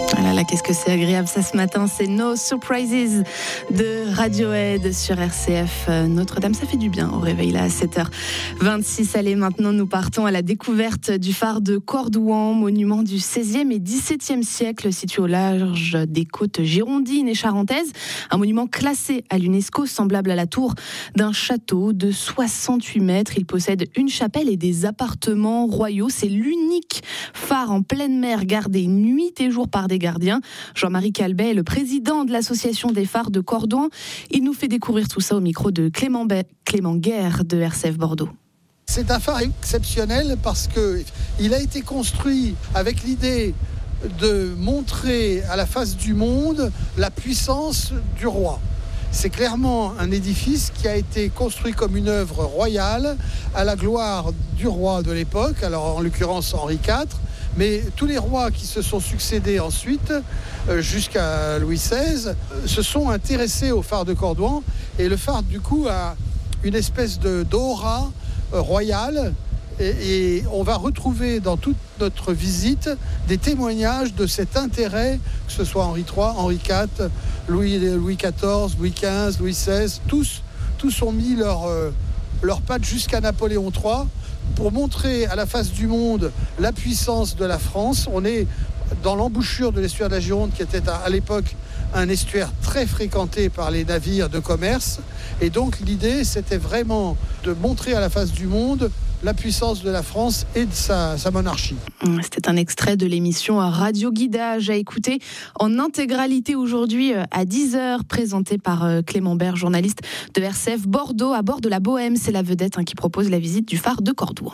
Ah là là, qu'est-ce que c'est agréable ça ce matin, c'est No Surprises de Radiohead sur RCF. Notre-Dame, ça fait du bien au réveil là à 7h26. Allez, maintenant nous partons à la découverte du phare de Cordouan, monument du XVIe et XVIIe siècle situé au large des côtes girondines et charentaises. Un monument classé à l'UNESCO, semblable à la tour d'un château de 68 mètres. Il possède une chapelle et des appartements royaux. C'est l'unique phare en pleine mer gardé nuit et jour par des gardiens. Jean-Marie Calbet est le président de l'association des phares de Cordouan. Il nous fait découvrir tout ça au micro de Clément Guerre de RCF Bordeaux. C'est un phare exceptionnel parce qu'il a été construit avec l'idée de montrer à la face du monde la puissance du roi. C'est clairement un édifice qui a été construit comme une œuvre royale à la gloire du roi de l'époque, alors en l'occurrence Henri IV, mais tous les rois qui se sont succédés ensuite, jusqu'à Louis XVI, se sont intéressés au phare de Cordouan. Et le phare, du coup, a une espèce d'aura royale. Et on va retrouver dans toute notre visite des témoignages de cet intérêt, que ce soit Henri III, Henri IV, Louis XIV, Louis XV, Louis XVI. Tous ont mis leurs pattes jusqu'à Napoléon III pour montrer à la face du monde la puissance de la France. On est dans l'embouchure de l'estuaire de la Gironde, qui était à l'époque un estuaire très fréquenté par les navires de commerce. Et donc l'idée, c'était vraiment de montrer à la face du monde la puissance de la France et de sa monarchie. C'était un extrait de l'émission Radio Guidage à écouter en intégralité aujourd'hui à 10h, présenté par Clément Guerre, journaliste de RCF Bordeaux à bord de la Bohème. C'est la vedette qui propose la visite du phare de Cordouan.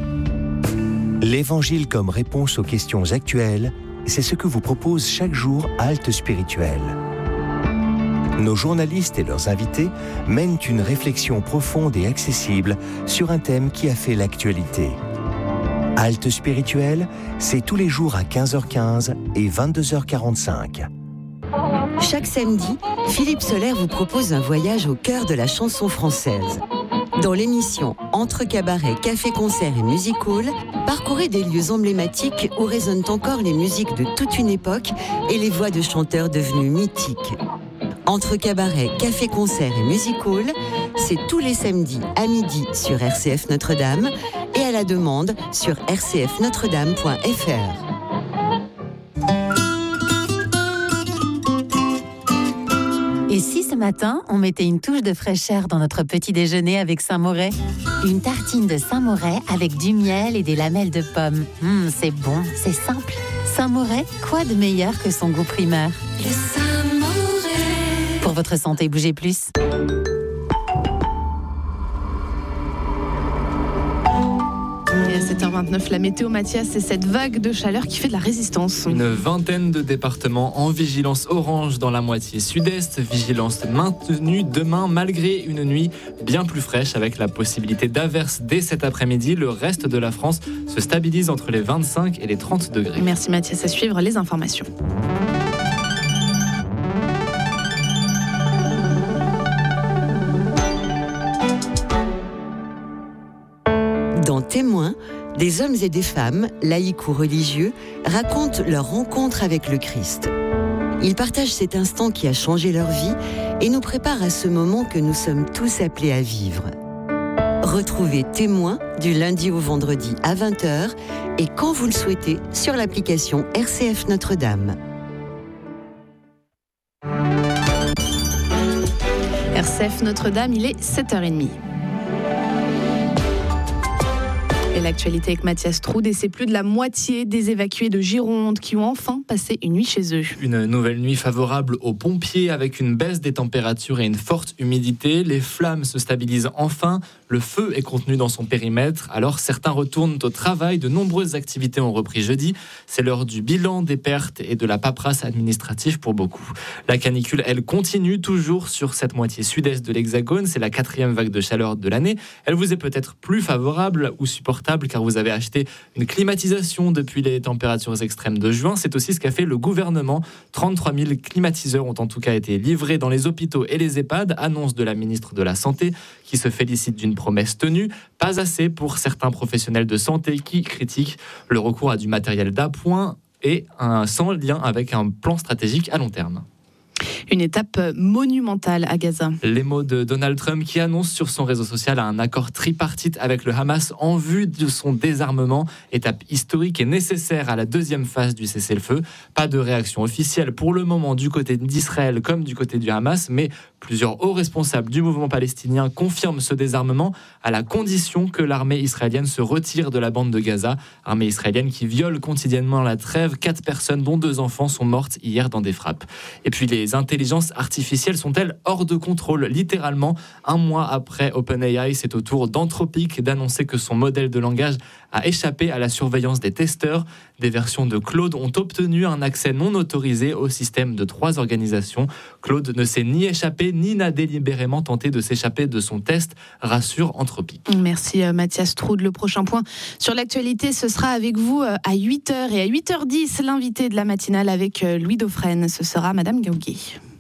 L'Évangile comme réponse aux questions actuelles, c'est ce que vous propose chaque jour Halte Spirituelle. Nos journalistes et leurs invités mènent une réflexion profonde et accessible sur un thème qui a fait l'actualité. Halte Spirituelle, c'est tous les jours à 15h15 et 22h45. Chaque samedi, Philippe Soler vous propose un voyage au cœur de la chanson française. Dans l'émission Entre cabaret, café-concert et music hall, parcourez des lieux emblématiques où résonnent encore les musiques de toute une époque et les voix de chanteurs devenus mythiques. Entre cabaret, café-concert et music hall, c'est tous les samedis à midi sur RCF Notre-Dame et à la demande sur rcfnotredame.fr. Et si ce matin, on mettait une touche de fraîcheur dans notre petit déjeuner avec Saint-Moret ? Une tartine de Saint-Moret avec du miel et des lamelles de pommes. C'est bon, c'est simple. Saint-Moret, quoi de meilleur que son goût primeur ? Le Saint-Moret. Pour votre santé, bougez plus. Et à 7h29, la météo, Mathias, c'est cette vague de chaleur qui fait de la résistance. Une vingtaine de départements en vigilance orange dans la moitié sud-est. Vigilance maintenue demain malgré une nuit bien plus fraîche avec la possibilité d'averses dès cet après-midi. Le reste de la France se stabilise entre les 25 et les 30 degrés. Merci Mathias, à suivre les informations. Dans Témoins, des hommes et des femmes, laïcs ou religieux, racontent leur rencontre avec le Christ. Ils partagent cet instant qui a changé leur vie et nous préparent à ce moment que nous sommes tous appelés à vivre. Retrouvez Témoins du lundi au vendredi à 20h et quand vous le souhaitez sur l'application RCF Notre-Dame. RCF Notre-Dame, il est 7h30. Et l'actualité avec Mathias Troude, et c'est plus de la moitié des évacués de Gironde qui ont enfin passé une nuit chez eux. Une nouvelle nuit favorable aux pompiers avec une baisse des températures et une forte humidité. Les flammes se stabilisent enfin, le feu est contenu dans son périmètre. Alors certains retournent au travail, de nombreuses activités ont repris jeudi. C'est l'heure du bilan des pertes et de la paperasse administrative pour beaucoup. La canicule, elle continue toujours sur cette moitié sud-est de l'Hexagone. C'est la 4e vague de chaleur de l'année. Elle vous est peut-être plus favorable ou supportable car vous avez acheté une climatisation depuis les températures extrêmes de juin. C'est aussi ce qu'a fait le gouvernement. 33 000 climatiseurs ont en tout cas été livrés dans les hôpitaux et les EHPAD, annonce de la ministre de la Santé qui se félicite d'une promesse tenue. Pas assez pour certains professionnels de santé qui critiquent le recours à du matériel d'appoint. et sans lien avec un plan stratégique à long terme. Une étape monumentale à Gaza. Les mots de Donald Trump qui annonce sur son réseau social un accord tripartite avec le Hamas en vue de son désarmement. Étape historique et nécessaire à la deuxième phase du cessez-le-feu. Pas de réaction officielle pour le moment du côté d'Israël comme du côté du Hamas, mais plusieurs hauts responsables du mouvement palestinien confirment ce désarmement à la condition que l'armée israélienne se retire de la bande de Gaza. Armée israélienne qui viole quotidiennement la trêve. 4 personnes, dont 2 enfants, sont mortes hier dans des frappes. Et puis les intelligences artificielles sont-elles hors de contrôle ? Littéralement, 1 mois après OpenAI, c'est au tour d'Anthropic d'annoncer que son modèle de langage a échappé à la surveillance des testeurs. Des versions de Claude ont obtenu un accès non autorisé au système de 3 organisations. Claude ne s'est ni échappé ni n'a délibérément tenté de s'échapper de son test, rassure Anthropic. Merci Mathias Troud. Le prochain point sur l'actualité, ce sera avec vous à 8h et à 8h10, l'invité de la matinale avec Louis Dauphren. Ce sera Madame Gauguet.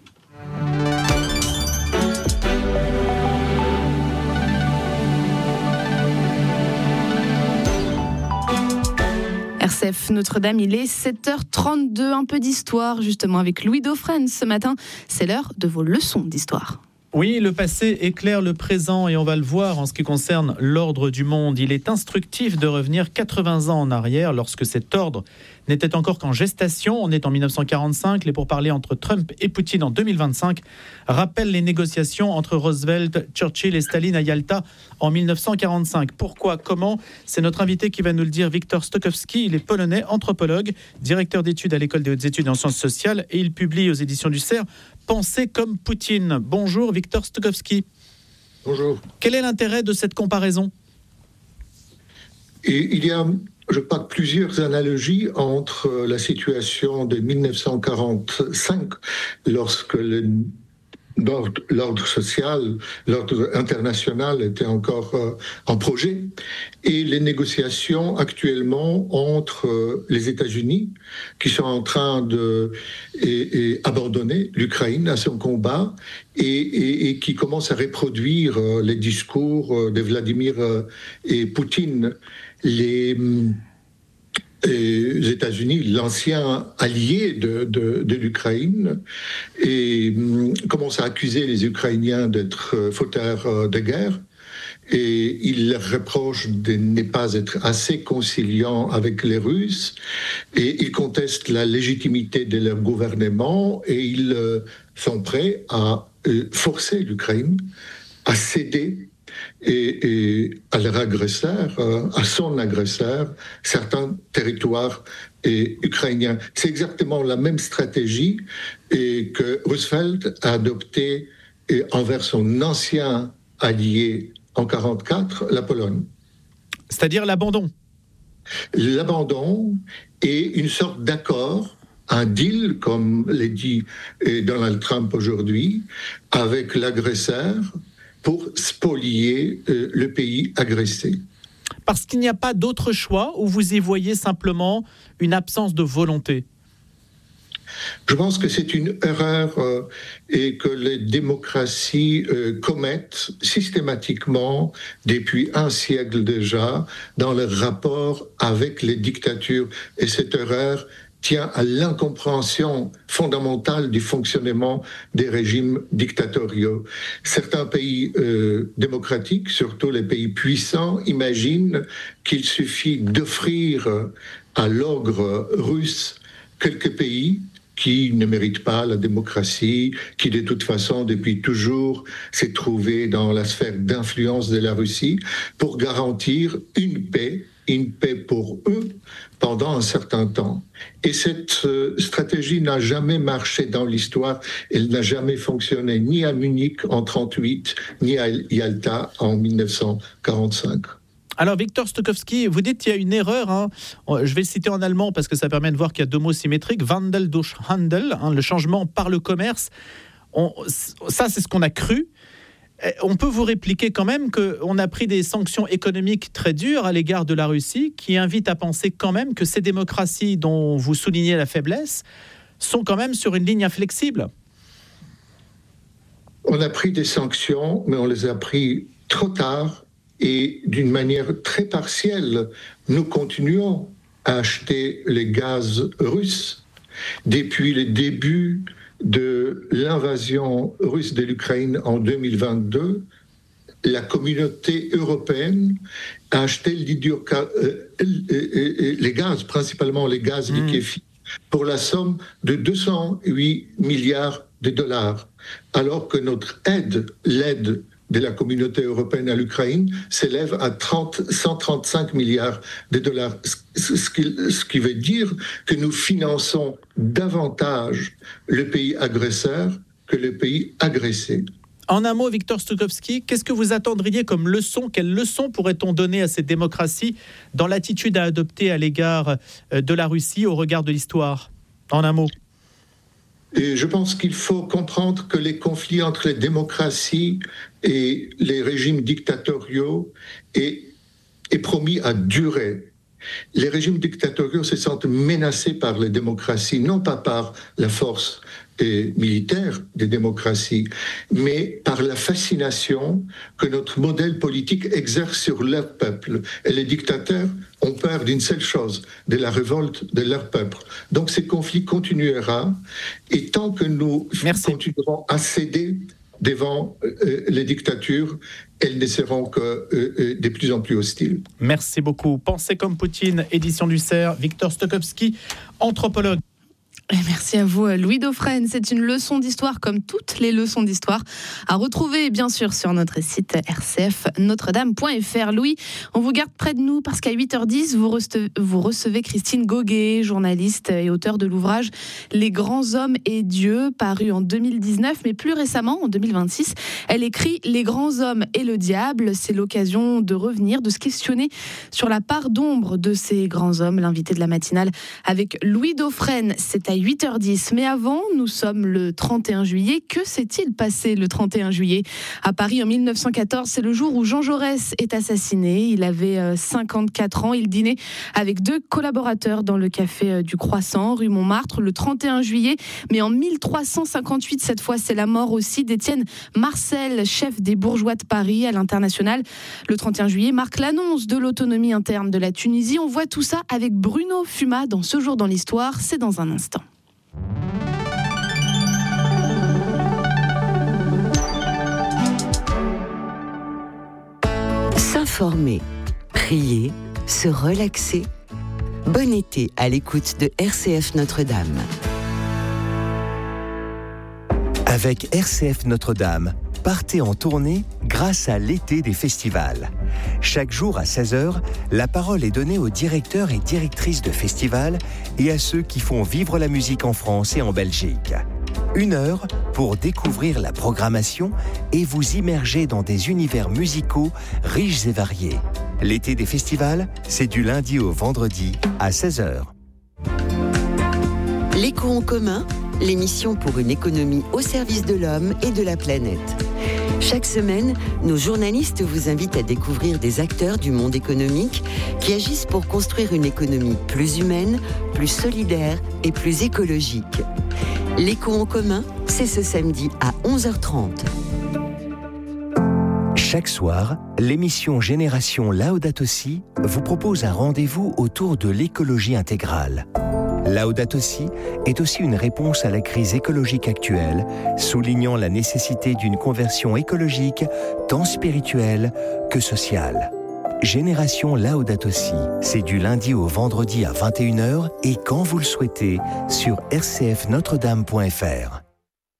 RCF Notre-Dame, il est 7h32, un peu d'histoire justement avec Louis Dauphren ce matin. C'est l'heure de vos leçons d'histoire. Oui, le passé éclaire le présent et on va le voir en ce qui concerne l'ordre du monde. Il est instructif de revenir 80 ans en arrière lorsque cet ordre n'était encore qu'en gestation. On est en 1945, les pourparlers entre Trump et Poutine en 2025 rappellent les négociations entre Roosevelt, Churchill et Staline à Yalta en 1945. Pourquoi ? Comment ? C'est notre invité qui va nous le dire, Wiktor Stokowski. Il est polonais, anthropologue, directeur d'études à l'École des hautes études en sciences sociales et il publie aux éditions du CERF Penser comme Poutine. Bonjour Wiktor Stokowski. Bonjour. Quel est l'intérêt de cette comparaison ? Et il y a, je crois, plusieurs analogies entre la situation de 1945, lorsque l'ordre social, l'ordre international était encore en projet, et les négociations actuellement entre les États-Unis, qui sont en train d'abandonner l'Ukraine à son combat, et qui commencent à reproduire les discours de Vladimir et Poutine. Les États-Unis, l'ancien allié de l'Ukraine, et commence à accuser les Ukrainiens d'être fauteurs de guerre. Et il leur reproche de ne pas être assez conciliants avec les Russes. Et ils contestent la légitimité de leur gouvernement et ils sont prêts à forcer l'Ukraine à céder et à leur agresseur, à son agresseur, certains territoires ukrainiens. C'est exactement la même stratégie que Roosevelt a adoptée envers son ancien allié en 1944, la Pologne. C'est-à-dire l'abandon. L'abandon et une sorte d'accord, un deal, comme l'a dit Donald Trump aujourd'hui, avec l'agresseur, pour spolier le pays agressé. Parce qu'il n'y a pas d'autre choix ou vous y voyez simplement une absence de volonté ? Je pense que c'est une erreur et que les démocraties commettent systématiquement depuis un siècle déjà dans leur rapport avec les dictatures. Et cette erreur tient à l'incompréhension fondamentale du fonctionnement des régimes dictatoriaux. Certains pays démocratiques, surtout les pays puissants, imaginent qu'il suffit d'offrir à l'ogre russe quelques pays qui ne méritent pas la démocratie, qui de toute façon depuis toujours s'est trouvé dans la sphère d'influence de la Russie, pour garantir une paix pour eux pendant un certain temps. Et cette stratégie n'a jamais marché dans l'histoire, elle n'a jamais fonctionné ni à Munich en 1938, ni à Yalta en 1945. Alors, Wiktor Stokowski, vous dites qu'il y a une erreur. Je vais le citer en allemand parce que ça permet de voir qu'il y a 2 mots symétriques. Wandel durch Handel, le changement par le commerce. Ça, c'est ce qu'on a cru. On peut vous répliquer quand même qu'on a pris des sanctions économiques très dures à l'égard de la Russie qui invitent à penser quand même que ces démocraties dont vous soulignez la faiblesse sont quand même sur une ligne inflexible. On a pris des sanctions, mais on les a pris trop tard et d'une manière très partielle. Nous continuons à acheter les gaz russes. Depuis le début de l'invasion russe de l'Ukraine en 2022, la communauté européenne a acheté les gaz, principalement les gaz liquéfiés, pour la somme de 208 milliards de dollars, alors que notre l'aide de la communauté européenne à l'Ukraine s'élève à 135 milliards de dollars, ce qui veut dire que nous finançons davantage le pays agresseur que le pays agressé. En un mot, Victor Stokowski, qu'est-ce que vous attendriez comme leçon ? Quelle leçon pourrait-on donner à ces démocraties dans l'attitude à adopter à l'égard de la Russie au regard de l'histoire ? En un mot. Et je pense qu'il faut comprendre que les conflits entre les démocraties et les régimes dictatoriaux est promis à durer. Les régimes dictatoriaux se sentent menacés par les démocraties, non pas par la force militaire des démocraties, mais par la fascination que notre modèle politique exerce sur leur peuple. Et les dictateurs ont peur d'une seule chose, de la révolte de leur peuple. Donc ces conflits continuera, et tant que nous continuerons à céder devant les dictatures, elles ne seront que de plus en plus hostiles. Merci beaucoup. Pensez comme Poutine, édition du CERF, Victor Stokowski, anthropologue. Et merci à vous, Louis Dauphren. C'est une leçon d'histoire, comme toutes les leçons d'histoire, à retrouver bien sûr sur notre site rcfnotredame.fr. Louis, on vous garde près de nous parce qu'à 8h10, vous recevez Christine Goguet, journaliste et auteure de l'ouvrage « Les grands hommes et Dieu », paru en 2019, mais plus récemment, en 2026. Elle écrit « Les grands hommes et le diable ». C'est l'occasion de revenir, de se questionner sur la part d'ombre de ces grands hommes. L'invité de la matinale avec Louis Dauphren, c'est à 8h10. Mais avant, nous sommes le 31 juillet. Que s'est-il passé le 31 juillet ? À Paris, en 1914, c'est le jour où Jean Jaurès est assassiné. Il avait 54 ans. Il dînait avec 2 collaborateurs dans le café du Croissant, rue Montmartre, le 31 juillet. Mais en 1358, cette fois, c'est la mort aussi d'Étienne Marcel, chef des bourgeois de Paris à l'international. Le 31 juillet marque l'annonce de l'autonomie interne de la Tunisie. On voit tout ça avec Bruno Fumat dans Ce jour dans l'histoire. C'est dans un instant. S'informer, prier, se relaxer. Bon été à l'écoute de RCF Notre-Dame. Avec RCF Notre-Dame, partez en tournée grâce à l'été des festivals. Chaque jour à 16h, la parole est donnée aux directeurs et directrices de festivals et à ceux qui font vivre la musique en France et en Belgique. 1 heure pour découvrir la programmation et vous immerger dans des univers musicaux riches et variés. L'été des festivals, c'est du lundi au vendredi à 16h. L'écho en commun, l'émission pour une économie au service de l'homme et de la planète. Chaque semaine, nos journalistes vous invitent à découvrir des acteurs du monde économique qui agissent pour construire une économie plus humaine, plus solidaire et plus écologique. L'écho en commun, c'est ce samedi à 11h30. Chaque soir, l'émission Génération Laudato Si vous propose un rendez-vous autour de l'écologie intégrale. Laudato Si est aussi une réponse à la crise écologique actuelle, soulignant la nécessité d'une conversion écologique tant spirituelle que sociale. Génération Laudato Si, c'est du lundi au vendredi à 21h et quand vous le souhaitez sur rcfnotredame.fr.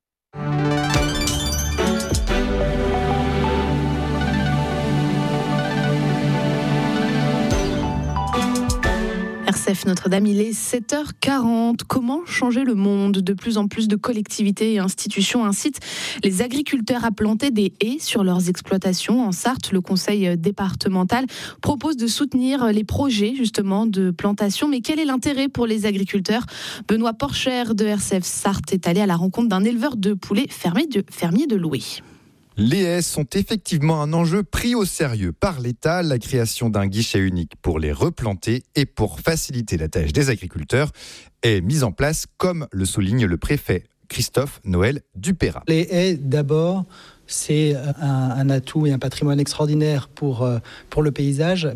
RCF Notre-Dame, il est 7h40. Comment changer le monde ? De plus en plus de collectivités et institutions incitent les agriculteurs à planter des haies sur leurs exploitations. En Sarthe, le conseil départemental propose de soutenir les projets justement de plantation. Mais quel est l'intérêt pour les agriculteurs ? Benoît Porcher de RCF Sarthe est allé à la rencontre d'un éleveur de poulets fermier de Louis. Les haies sont effectivement un enjeu pris au sérieux par l'État. La création d'un guichet unique pour les replanter et pour faciliter la tâche des agriculteurs est mise en place, comme le souligne le préfet Christophe Noël Dupéra. Les haies, d'abord, c'est un atout et un patrimoine extraordinaire pour le paysage,